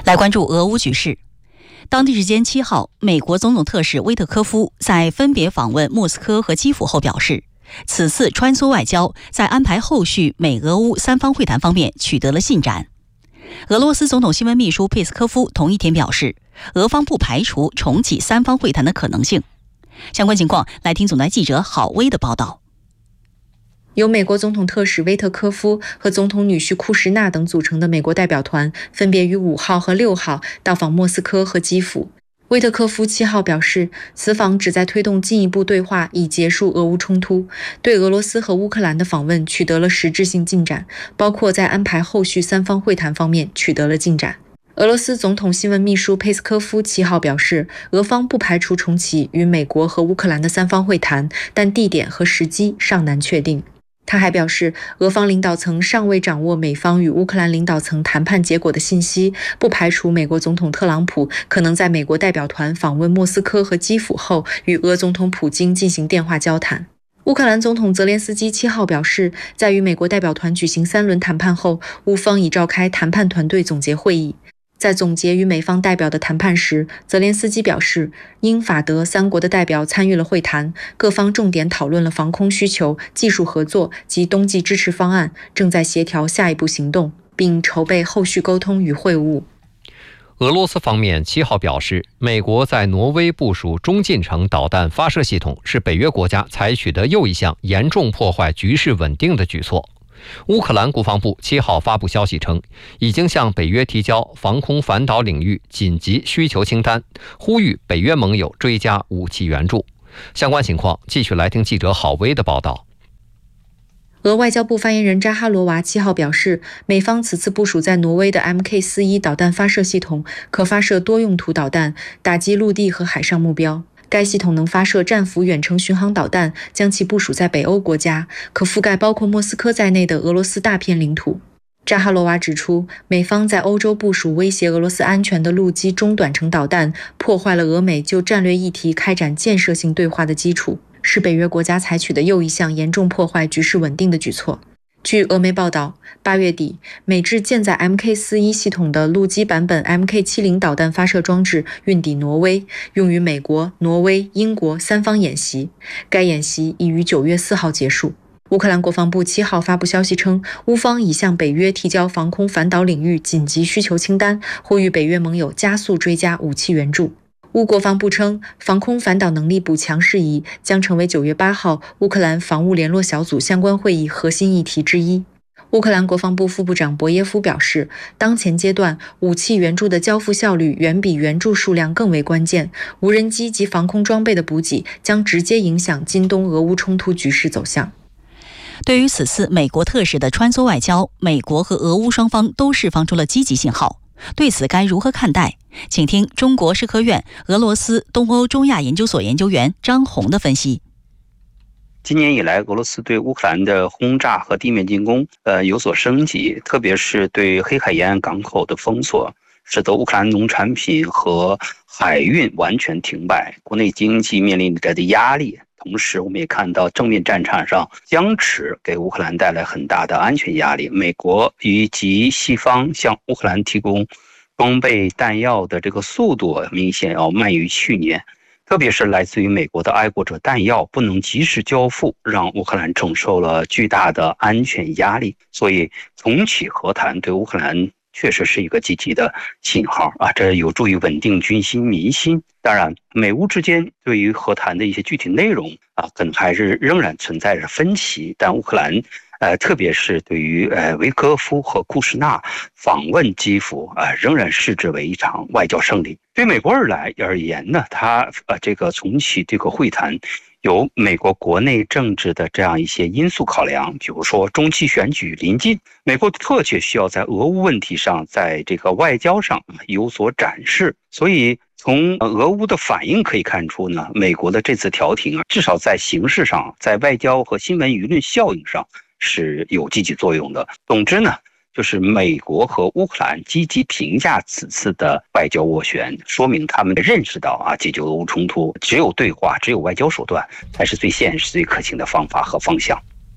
来关注俄乌局势。当地时间7号，美国总统特使威特科夫在分别访问莫斯科和基辅后表示，此次穿梭外交在安排后续美俄乌三方会谈方面取得了进展。俄罗斯总统新闻秘书佩斯科夫同一天表示，俄方不排除重启三方会谈的可能性。相关情况，来听总台记者郝薇的报道。 由美国总统特使威特科夫和总统女婿库什纳等组成的美国代表团，分别于5号和6号到访莫斯科和基辅。威特科夫7号表示，此访旨在推动进一步对话，以结束俄乌冲突。对俄罗斯和乌克兰的访问取得了实质性进展，包括在安排后续三方会谈方面取得了进展。俄罗斯总统新闻秘书佩斯科夫7号表示，俄方不排除重启与美国和乌克兰的三方会谈，但地点和时机尚难确定。他还表示，俄方领导层尚未掌握美方与乌克兰领导层谈判结果的信息，不排除美国总统特朗普可能在美国代表团访问莫斯科和基辅后，与俄总统普京进行电话交谈。乌克兰总统泽连斯基7号表示，在与美国代表团举行3轮谈判后，乌方已召开谈判团队总结会议。在总结与美方代表的谈判时，泽连斯基表示，英法德3国的代表参与了会谈，各方重点讨论了防空需求、技术合作及冬季支持方案，正在协调下一步行动，并筹备后续沟通与会晤。 俄罗斯方面7号表示，美国在挪威部署中近程导弹发射系统，是北约国家采取的又一项严重破坏局势稳定的举措。乌克兰国防部7号发布消息称，已经向北约提交防空反导领域紧急需求清单，呼吁北约盟友追加武器援助。相关情况，继续来听记者郝薇的报道。 俄外交部发言人扎哈罗娃7号表示，美方此次部署在挪威的 MK41 导弹发射系统可发射多用途导弹，打击陆地和海上目标。该系统能发射战斧远程巡航导弹，将其部署在北欧国家，可覆盖包括莫斯科在内的俄罗斯大片领土。扎哈罗娃指出，美方在欧洲部署威胁俄罗斯安全的陆基中短程导弹，破坏了俄美就战略议题开展建设性对话的基础，是北约国家采取的又一项严重破坏局势稳定的举措。据俄媒报道，8月底，美制舰载 MK41 系统的陆基版本 MK70 导弹发射装置运抵挪威，用于美国、挪威、英国3方演习。该演习已于9月4号结束。乌克兰国防部7号发布消息称，乌方已向北约提交防空反导领域紧急需求清单，呼吁北约盟友加速追加武器援助。乌国防部称，防空反导能力补强事宜将成为9月8号乌克兰防务联络小组相关会议核心议题之一。乌克兰国防部副部长博耶夫表示，当前阶段武器援助的交付效率远比援助数量更为关键，无人机及防空装备的补给将直接影响今冬俄乌冲突局势走向。 对于此次美国特使的穿梭外交，美国和俄乌双方都释放出了积极信号。对此该如何看待？请听中国社科院俄罗斯东欧中亚研究所研究员张红的分析。 今年以来，俄罗斯对乌克兰的轰炸和地面进攻有所升级，特别是对黑海沿岸港口的封锁，使得乌克兰农产品和海运完全停摆，国内经济面临着的压力。同时，我们也看到正面战场上僵持给乌克兰带来很大的安全压力。美国以及西方向乌克兰提供装备弹药的这个速度明显要慢于去年，特别是来自于美国的爱国者弹药不能及时交付，让乌克兰承受了巨大的安全压力。所以重启和谈对乌克兰确实是一个积极的信号啊，这有助于稳定军心民心。当然，美乌之间对于和谈的一些具体内容啊，可能还是仍然存在着分歧。但乌克兰特别是对于维科夫和库什纳访问基辅仍然视之为一场外交胜利。对美国而言呢，他这个重启这个会谈，有美国国内政治的这样一些因素考量，比如说中期选举临近，美国迫切需要在俄乌问题上，在这个外交上有所展示。所以从俄乌的反应可以看出呢，美国的这次调停至少在形式上，在外交和新闻舆论效应上是有积极作用的。总之呢，就是美国和乌克兰积极评价此次的外交斡旋，说明他们认识到解决俄乌冲突只有对话，只有外交手段才是最现实、最可行的方法和方向。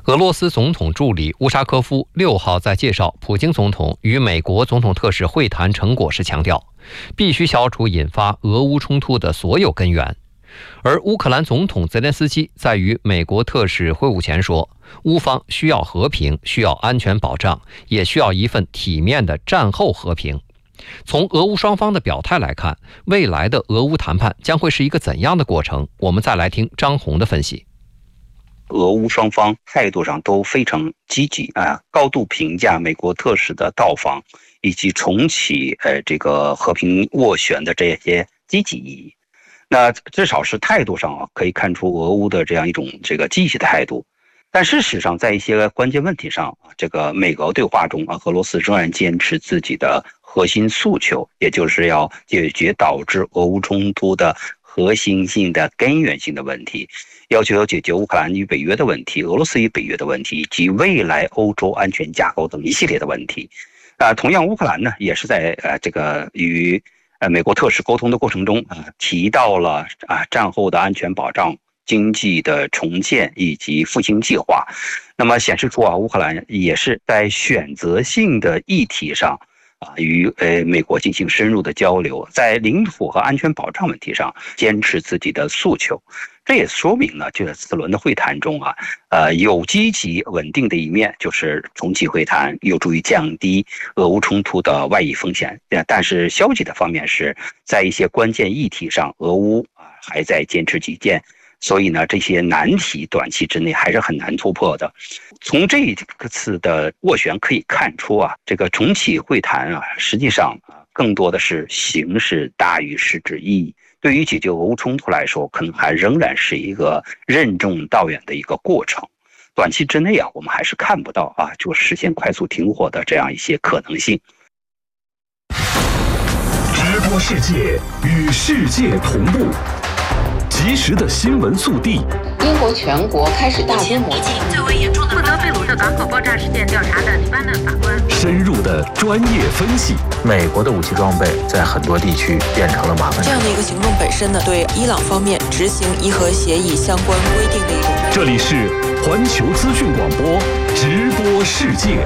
俄罗斯总统助理乌沙科夫6号在介绍普京总统与美国总统特使会谈成果时强调，必须消除引发俄乌冲突的所有根源。而乌克兰总统泽连斯基在与美国特使会晤前说，乌方需要和平，需要安全保障，也需要一份体面的战后和平。从俄乌双方的表态来看，未来的俄乌谈判将会是一个怎样的过程？我们再来听张红的分析。 俄乌双方态度上都非常积极高度评价美国特使的到访以及重启这个和平斡旋的这些积极意义。那至少是态度上可以看出俄乌的这样一种这个积极的态度。但事实上，在一些关键问题上，这个美俄对话中俄罗斯仍然坚持自己的核心诉求，也就是要解决导致俄乌冲突的核心性的根源性的问题，要求解决乌克兰与北约的问题、俄罗斯与北约的问题以及未来欧洲安全架构等一系列的问题。同样，乌克兰呢也是在这个与美国特使沟通的过程中提到了战后的安全保障、经济的重建以及复兴计划。那么显示出乌克兰也是在选择性的议题上与美国进行深入的交流，在领土和安全保障问题上坚持自己的诉求。这也说明呢，这次轮的会谈中有积极稳定的一面，就是重启会谈有助于降低俄乌冲突的外溢风险。但是消极的方面是在一些关键议题上，俄乌还在坚持己见。所以呢，这些难题短期之内还是很难突破的。从这次的斡旋可以看出这个重启会谈实际上更多的是形式大于实质意义。对于解决俄乌冲突来说，可能还仍然是一个任重道远的一个过程。短期之内我们还是看不到就实现快速停火的这样一些可能性。 直播世界，与世界同步。及时的新闻速递。 英国全国开始大规模最为严重的负责贝鲁特港口爆炸事件调查的黎巴嫩法官。 深入的专业分析。 美国的武器装备在很多地区变成了麻烦。 这样的一个行动本身呢，对伊朗方面执行伊核协议相关规定的一种。 这里是环球资讯广播直播世界。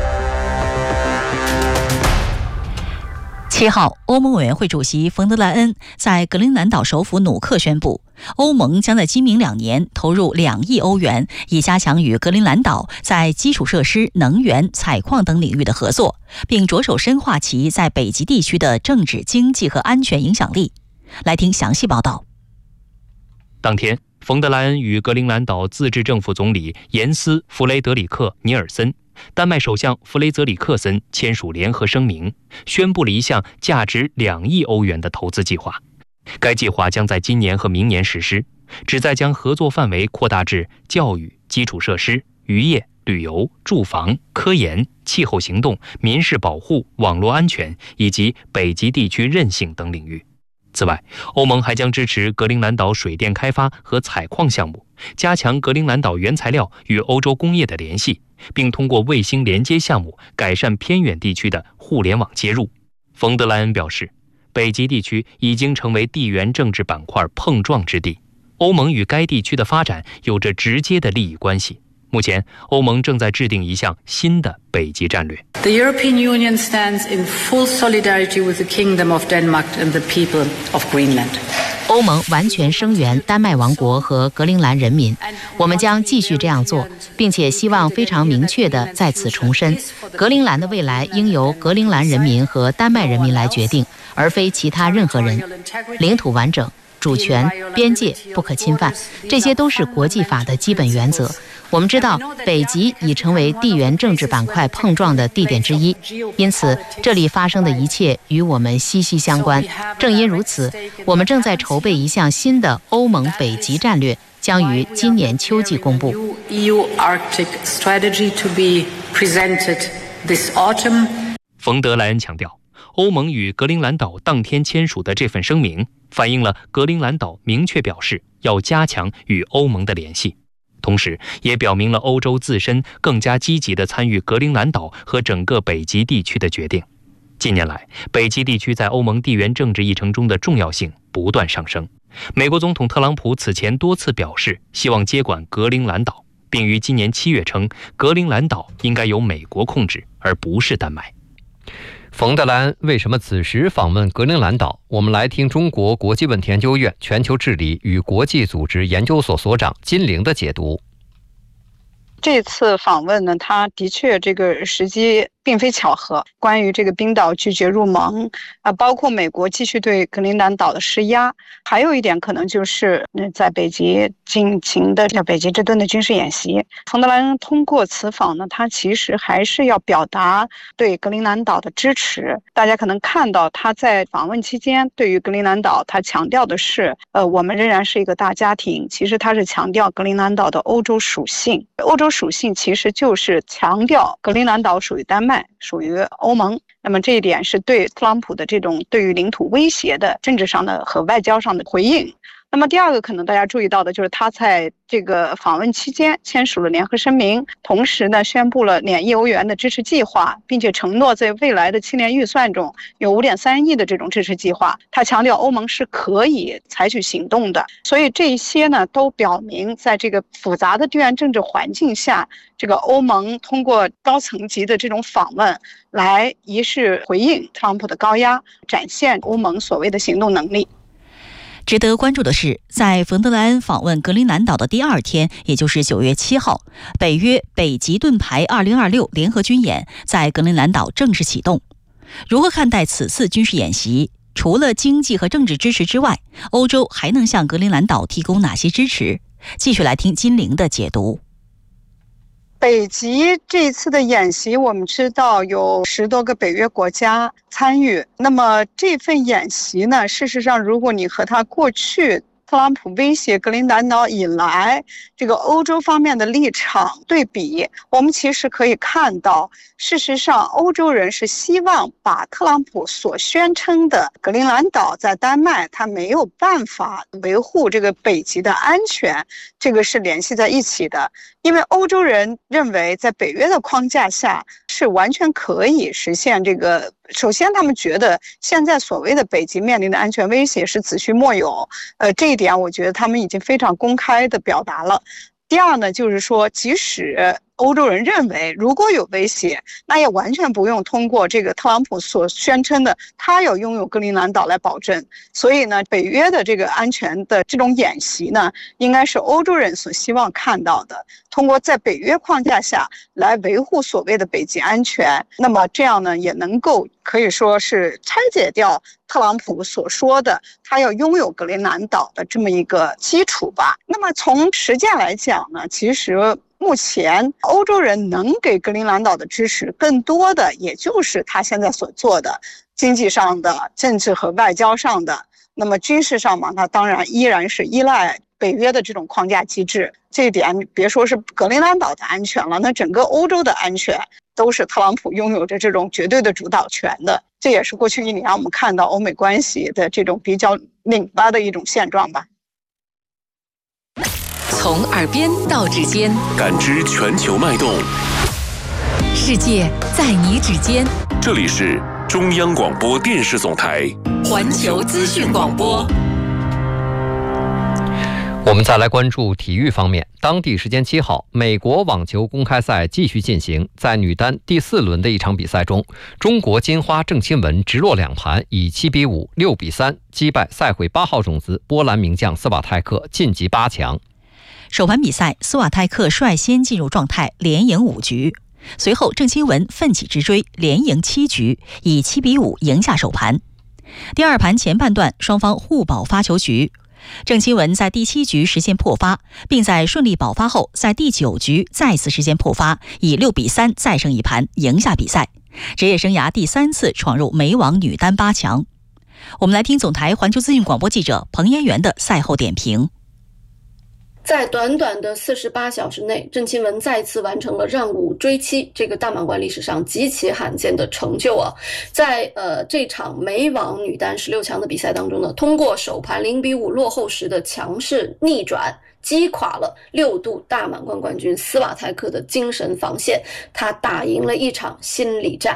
7号，欧盟委员会主席冯德莱恩在格陵兰岛首府努克宣布，欧盟将在今明2年投入2亿欧元，以加强与格陵兰岛在基础设施、能源、采矿等领域的合作，并着手深化其在北极地区的政治、经济和安全影响力。来听详细报道。 当天，冯德莱恩与格陵兰岛自治政府总理严斯·弗雷德里克·尼尔森、丹麦首相弗雷泽里克森签署联合声明，宣布了一项价值2亿欧元的投资计划。该计划将在今年和明年实施，旨在将合作范围扩大至教育、基础设施、渔业、旅游、住房、科研、气候行动、民事保护、网络安全以及北极地区韧性等领域。此外，欧盟还将支持格陵兰岛水电开发和采矿项目，加强格陵兰岛原材料与欧洲工业的联系，并通过卫星连接项目改善偏远地区的互联网接入。冯德莱恩表示，北极地区已经成为地缘政治板块碰撞之地，欧盟与该地区的发展有着直接的利益关系。目前，欧盟正在制定一项新的北极战略。 The European Union stands in full solidarity with the Kingdom of Denmark and the people of Greenland. 欧盟完全声援丹麦王国和格陵兰人民，我们将继续这样做，并且希望非常明确地在此重申，格陵兰的未来应由格陵兰人民和丹麦人民来决定，而非其他任何人。领土完整、主权、边界不可侵犯，这些都是国际法的基本原则。我们知道，北极已成为地缘政治板块碰撞的地点之一，因此这里发生的一切与我们息息相关。正因如此，我们正在筹备一项新的欧盟北极战略，将于今年秋季公布。 冯德莱恩强调，欧盟与格陵兰岛当天签署的这份声明，反映了格陵兰岛明确表示要加强与欧盟的联系。同时也表明了欧洲自身更加积极地参与格陵兰岛和整个北极地区的决定。近年来，北极地区在欧盟地缘政治议程中的重要性不断上升。美国总统特朗普此前多次表示希望接管格陵兰岛， 并于今年7月称，格陵兰岛应该由美国控制，而不是丹麦。 冯德莱恩为什么此时访问格陵兰岛？我们来听中国国际问题研究院全球治理与国际组织研究所所长金玲的解读。 这次访问呢，他的确这个时机并非巧合。关于这个冰岛拒绝入盟包括美国继续对格陵兰岛的施压，还有一点可能就是在北极进行的叫北极之盾的军事演习。冯德莱恩通过此访呢，他其实还是要表达对格陵兰岛的支持。大家可能看到他在访问期间对于格陵兰岛，他强调的是我们仍然是一个大家庭。其实他是强调格陵兰岛的欧洲属性。欧洲属性其实就是强调格陵兰岛属于丹麦，属于欧盟。那么这一点是对特朗普的这种对于领土威胁的政治上的和外交上的回应。那么第二个可能大家注意到的就是他在这个访问期间签署了联合声明，同时呢宣布了2亿欧元的支持计划，并且承诺在未来的7年预算中有5.3亿的这种支持计划。他强调欧盟是可以采取行动的。所以这一些呢都表明，在这个复杂的地缘政治环境下，这个欧盟通过高层级的这种访问来一是回应特朗普的高压，展现欧盟所谓的行动能力。 值得关注的是，在冯德莱恩访问格陵兰岛的第2天，也就是9月7号，北约北极盾牌2026联合军演在格陵兰岛正式启动。如何看待此次军事演习？除了经济和政治支持之外，欧洲还能向格陵兰岛提供哪些支持？继续来听金玲的解读。 北极这一次的演习，我们知道有10多个北约国家参与。那么这份演习呢，事实上如果你和他过去特朗普威胁格陵兰岛以来这个欧洲方面的立场对比，我们其实可以看到，事实上欧洲人是希望把特朗普所宣称的格陵兰岛在丹麦他没有办法维护这个北极的安全，这个是联系在一起的。因为欧洲人认为在北约的框架下是完全可以实现这个，首先他们觉得现在所谓的北极面临的安全威胁是子虚莫有，这一点我觉得他们已经非常公开的表达了。第二呢，就是说即使欧洲人认为如果有威胁，那也完全不用通过这个特朗普所宣称的他要拥有格陵兰岛来保证。所以呢，北约的这个安全的这种演习呢，应该是欧洲人所希望看到的，通过在北约框架下来维护所谓的北极安全。那么这样呢，也能够可以说是拆解掉特朗普所说的他要拥有格陵兰岛的这么一个基础吧。那么从实践来讲呢，其实目前欧洲人能给格陵兰岛的支持，更多的也就是他现在所做的经济上的、政治和外交上的。那么军事上嘛，那当然依然是依赖北约的这种框架机制。这一点别说是格陵兰岛的安全了，那整个欧洲的安全都是特朗普拥有着这种绝对的主导权的。这也是过去1年我们看到欧美关系的这种比较拧巴的一种现状吧。 从耳边到指尖， 感知全球脉动， 世界在你指尖。 这里是中央广播电视总台环球资讯广播。 我们再来关注体育方面。当地时间7号，美国网球公开赛继续进行。在女单第4轮的一场比赛中，中国金花郑钦文直落2盘，以7比5、6比3击败赛会8号种子波兰名将斯瓦泰克，晋级8强。 首盘比赛，斯瓦泰克率先进入状态，连赢5局。随后郑钦文奋起直追，连赢7局，以7比5赢下首盘。第2盘前半段，双方互保发球局。郑钦文在第7局实现破发，并在顺利保发后，在第9局再次实现破发，以6比3再胜一盘，赢下比赛，职业生涯第3次闯入美网女单8强。我们来听总台环球资讯广播记者彭延元的赛后点评。 在短短的48小时内，郑钦文再次完成了让5追7，这个大满贯历史上极其罕见的成就啊！在这场美网女单16强的比赛当中呢，通过首盘0比5落后时的强势逆转，击垮了6度大满贯冠军斯瓦泰克的精神防线，他打赢了一场心理战。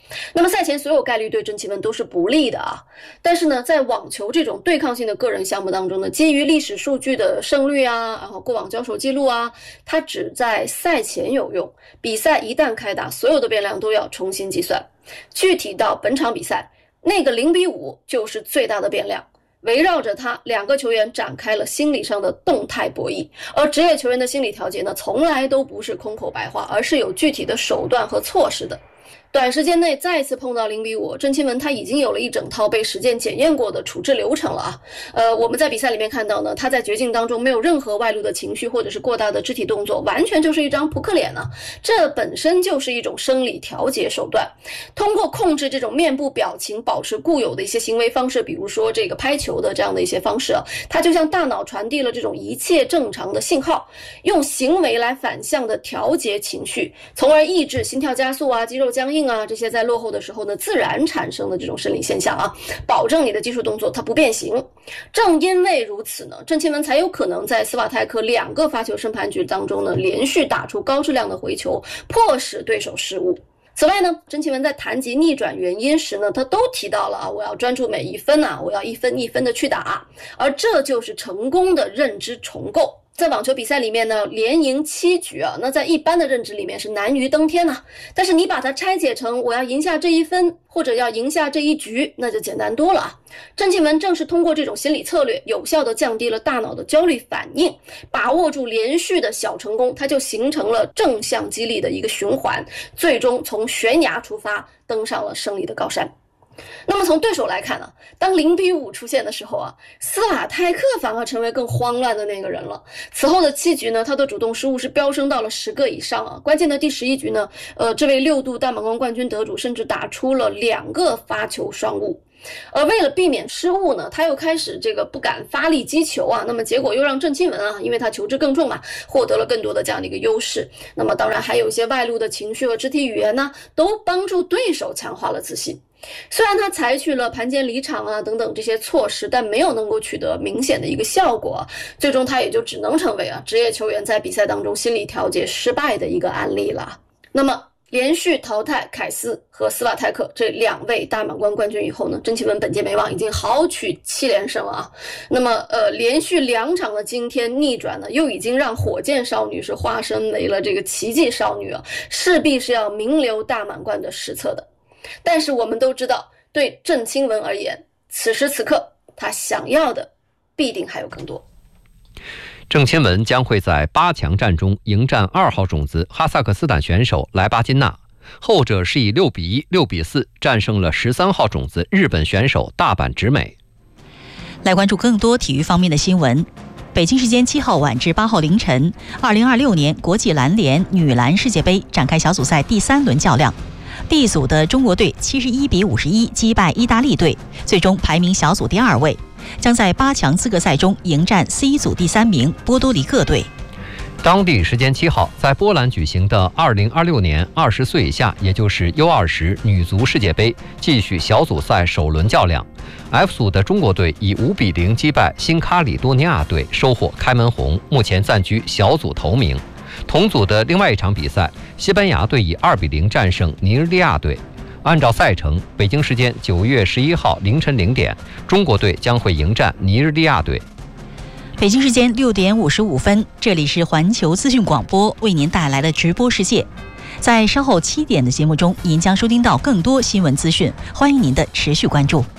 那么赛前所有概率对郑钦文都是不利的啊。但是呢，在网球这种对抗性的个人项目当中呢，基于历史数据的胜率啊，然后过往交手记录啊，它只在赛前有用。比赛一旦开打，所有的变量都要重新计算。具体到本场比赛，那个0-5就是最大的变量。围绕着他，两个球员展开了心理上的动态博弈，而职业球员的心理调节呢，从来都不是空口白话，而是有具体的手段和措施的。短时间内再次碰到0-5，郑钦文他已经有了一整套被实践检验过的处置流程了啊。我们在比赛里面看到呢，他在绝境当中没有任何外露的情绪或者是过大的肢体动作，完全就是一张扑克脸啊。这本身就是一种生理调节手段。通过控制这种面部表情，保持固有的一些行为方式，比如说这个拍球的这样的一些方式啊，它就向大脑传递了这种一切正常的信号，用行为来反向的调节情绪，从而抑制心跳加速啊、肌肉僵硬啊，这些在落后的时候呢自然产生的这种生理现象啊，保证你的技术动作它不变形。正因为如此呢，郑钦文才有可能在斯瓦泰克2个发球审判局当中呢连续打出高质量的回球，迫使对手失误。此外呢，郑钦文在谈及逆转原因时呢，他都提到了啊，我要专注每一分啊，我要一分一分的去打，而这就是成功的认知重构。在网球比赛里面呢，连赢7局啊，那在一般的认知里面是难于登天啊。但是你把它拆解成我要赢下这一分，或者要赢下这一局，那就简单多了啊。郑钦文正是通过这种心理策略，有效地降低了大脑的焦虑反应，把握住连续的小成功，它就形成了正向激励的一个循环，最终从悬崖出发，登上了胜利的高山。那么从对手来看呢，当0-5出现的时候啊，斯瓦泰克反而成为更慌乱的那个人了。此后的7局呢，他的主动失误是飙升到了10个以上啊。关键的第11局呢，这位6度大满贯冠军得主甚至打出了2个发球双误。而为了避免失误呢，他又开始这个不敢发力击球啊，那么结果又让郑钦文啊，因为他球质更重嘛，获得了更多的这样的一个优势。那么当然还有一些外露的情绪和肢体语言呢，都帮助对手强化了自信。虽然他采取了盘间离场啊等等这些措施，但没有能够取得明显的一个效果，最终他也就只能成为职业球员在比赛当中心理调节失败的一个案例了。那么连续淘汰凯斯和斯瓦泰克这2位大满贯冠军以后呢，郑钦文本届美网已经豪取7连胜了啊。那么连续2场的惊天逆转呢，又已经让火箭少女是化身为了这个奇迹少女啊，势必是要名留大满贯的史册的。但是我们都知道，对郑钦文而言，此时此刻他想要的必定还有更多。 郑钦文将会在8强战中迎战2号种子哈萨克斯坦选手莱巴金娜，后者是以6-1、6-4战胜了13号种子日本选手大阪直美。 来关注更多体育方面的新闻。北京时间7号晚至8号凌晨，2026年国际篮联女篮世界杯展开小组赛第3轮较量。D 组的中国队71-51击败意大利队，最终排名小组第2位，将在8强资格赛中迎战 C 组第3名波多黎各队。 当地时间7号，在波兰举行的2026年20岁以下，也就是 U20 女足世界杯继续小组赛首轮较量。F 组的中国队以5-0击败新喀里多尼亚队，收获开门红，目前暂居小组头名。同组的另外一场比赛，西班牙队以2-0战胜尼日利亚队。按照赛程，北京时间9月11号凌晨0点，中国队将会迎战尼日利亚队。 北京时间6点55分，这里是环球资讯广播为您带来的直播世界。在稍后7点的节目中，您将收听到更多新闻资讯，欢迎您的持续关注。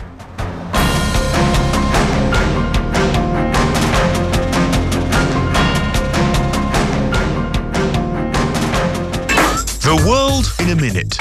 The world in a minute。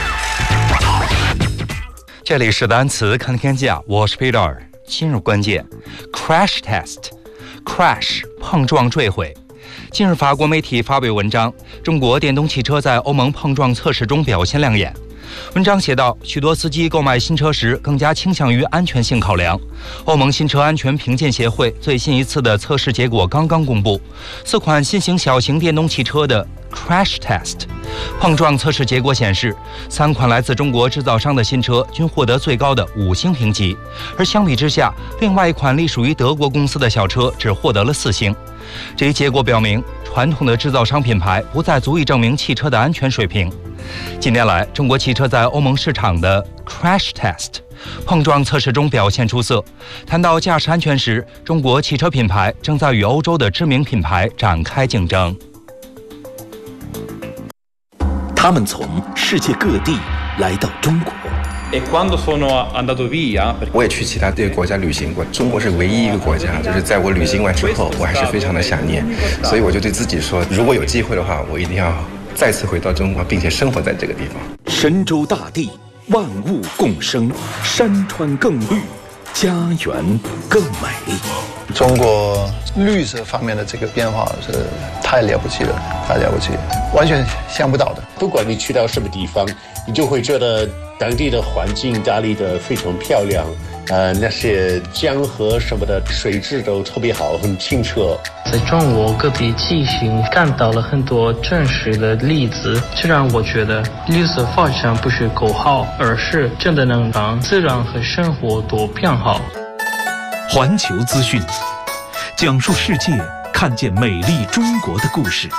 这里是单词看天下，我是 Peter。今日关键 ：crash test。crash 碰撞坠毁。近日，法国媒体发表文章，中国电动汽车在欧盟碰撞测试中表现亮眼。文章写道，许多司机购买新车时更加倾向于安全性考量。欧盟新车安全评鉴协会最新一次的测试结果刚刚公布，4款新型小型电动汽车的 crash test 碰撞测试结果显示，3款来自中国制造商的新车均获得最高的5星评级，而相比之下，另外一款隶属于德国公司的小车只获得了4星。这一结果表明，传统的制造商品牌不再足以证明汽车的安全水平。 近年来，中国汽车在欧盟市场的 crash test 碰撞测试中表现出色。谈到驾驶安全时，中国汽车品牌正在与欧洲的知名品牌展开竞争。 他们从世界各地来到中国。 我也去其他国家旅行过，中国是唯一一个国家，就是在我旅行完之后，我还是非常的想念，所以我就对自己说，如果有机会的话，我一定要再次回到中国，并且生活在这个地方。 神州大地，万物共生，山川更绿，家园更美。 中国绿色方面的这个变化是太了不起了，太了不起，完全想不到的。 不管你去到什么地方，你就会觉得当地的环境打理得非常漂亮，那些江河什么的水质都特别好，很清澈。 在中国各地骑行看到了很多真实的例子，这让我觉得绿色发展不是口号，而是真的能让自然和生活都变好。 环球资讯，讲述世界，看见美丽中国的故事。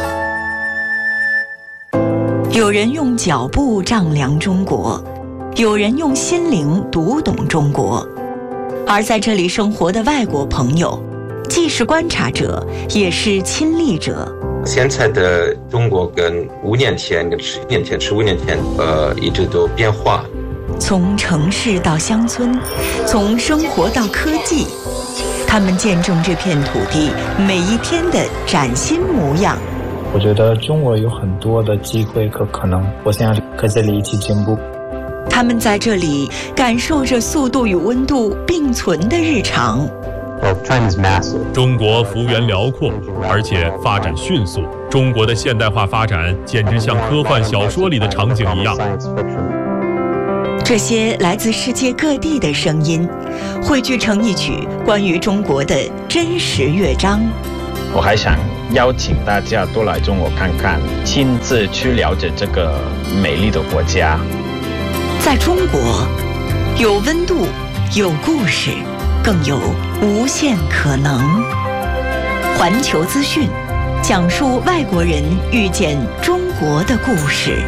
有人用脚步丈量中国，有人用心灵读懂中国。而在这里生活的外国朋友，既是观察者，也是亲历者。 现在的中国跟5年前、跟10年前、15年前，一直都变化。 从城市到乡村，从生活到科技，他们见证这片土地每一天的崭新模样。 我觉得中国有很多的机会和可能，我想和这里一起进步。 他们在这里感受着速度与温度并存的日常。 中国幅员辽阔，而且发展迅速。中国的现代化发展简直像科幻小说里的场景一样。 这些来自世界各地的声音，汇聚成一曲关于中国的真实乐章。 我还想邀请大家多来中国看看，亲自去了解这个美丽的国家。 在中国，有温度，有故事，更有无限可能。环球资讯，讲述外国人遇见中国的故事。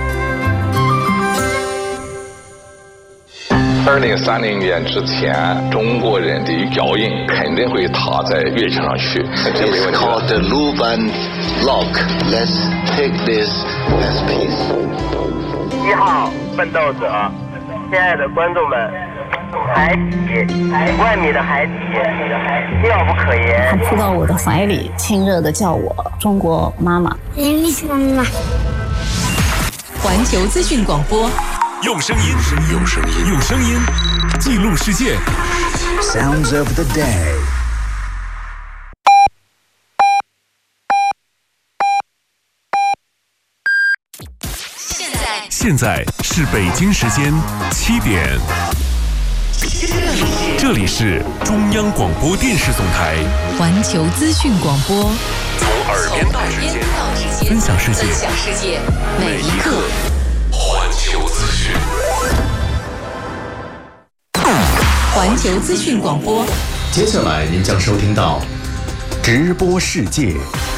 2030年之前，中国人的脚印肯定会踏在月球上去，这没问题。It's called the Luban Log. Let's take this as peace. 1号奋斗者，亲爱的观众们，海底，5万米的海底，妙不可言。 他扑到我的怀里，亲热地叫我中国妈妈。 妈妈。 环球资讯广播。 用声音记录世界。Sounds of the day。现在是北京时间7点。这里是中央广播电视总台环球资讯广播， 从耳边到指尖，分享世界每一刻。环球资讯， 环球资讯广播。 接下来您将收听到直播世界。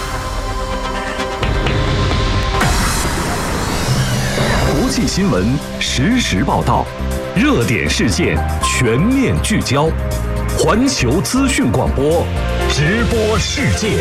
国际新闻实时报道，热点事件全面聚焦。环球资讯广播，直播世界。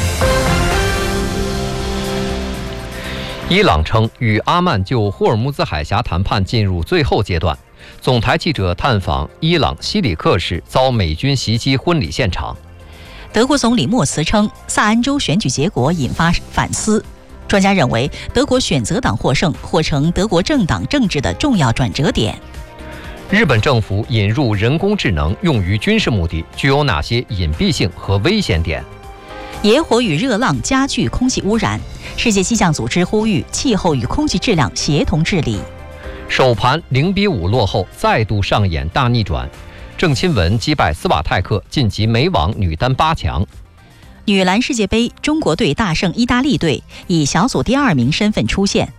伊朗称，与阿曼就霍尔木兹海峡谈判进入最后阶段。总台记者探访伊朗西里克市遭美军袭击婚礼现场。 德国总理默茨称，萨恩州选举结果引发反思。专家认为，德国选择党获胜或成德国政党政治的重要转折点。 日本政府引入人工智能用于军事目的，具有哪些隐蔽性和危险点？ 野火与热浪加剧空气污染，世界气象组织呼吁气候与空气质量协同治理。 首盘0-5落后，再度上演大逆转。郑钦文击败斯瓦泰克，晋级美网女单8强。 女篮世界杯，中国队大胜意大利队，以小组第2名身份出线。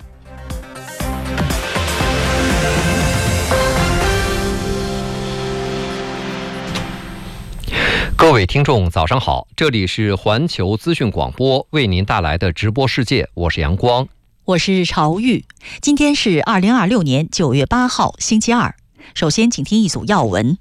各位听众早上好，这里是环球资讯广播为您带来的直播世界，我是阳光。 我是朝玉。今天是2026年9月8号，星期二。首先，请听一组要闻。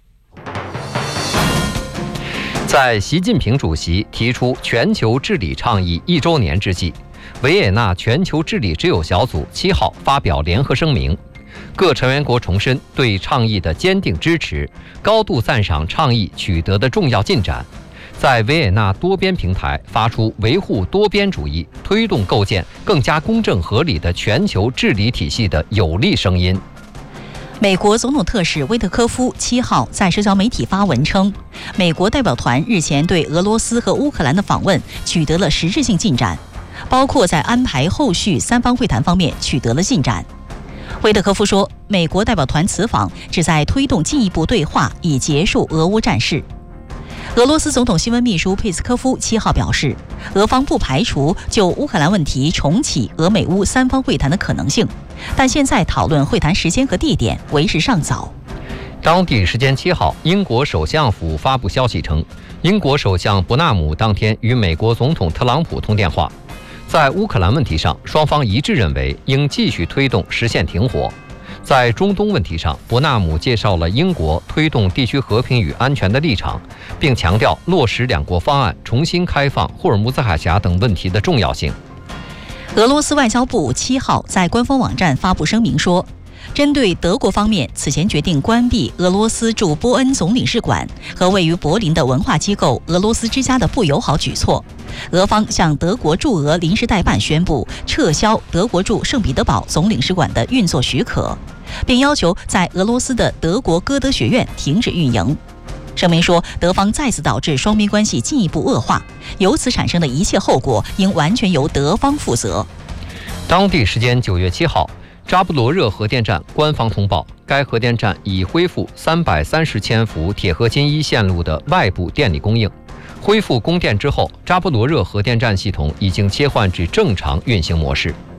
在习近平主席提出全球治理倡议1周年之际，维也纳全球治理之友小组7号发表联合声明，各成员国重申对倡议的坚定支持，高度赞赏倡议取得的重要进展，在维也纳多边平台发出维护多边主义、推动构建更加公正合理的全球治理体系的有力声音。 美国总统特使威特科夫7号在社交媒体发文称，美国代表团日前对俄罗斯和乌克兰的访问取得了实质性进展，包括在安排后续三方会谈方面取得了进展。威特科夫说，美国代表团此访旨在推动进一步对话，以结束俄乌战事。俄罗斯总统新闻秘书佩斯科夫7号表示，俄方不排除就乌克兰问题重启俄美乌三方会谈的可能性，但现在讨论会谈时间和地点为时尚早。 当地时间7号，英国首相府发布消息称，英国首相伯纳姆当天与美国总统特朗普通电话，在乌克兰问题上，双方一致认为应继续推动实现停火。在中东问题上，伯纳姆介绍了英国推动地区和平与安全的立场，并强调落实两国方案、重新开放霍尔木兹海峡等问题的重要性。 俄罗斯外交部7号在官方网站发布声明说，针对德国方面此前决定关闭俄罗斯驻波恩总领事馆和位于柏林的文化机构俄罗斯之家的不友好举措，俄方向德国驻俄临时代办宣布撤销德国驻圣彼得堡总领事馆的运作许可，并要求在俄罗斯的德国歌德学院停止运营。声明说，德方再次导致双边关系进一步恶化，由此产生的一切后果应完全由德方负责。 当地时间9月7号，扎波罗热核电站官方通报，该核电站已恢复330千伏铁合金1线路的外部电力供应。恢复供电之后，扎波罗热核电站系统已经切换至正常运行模式。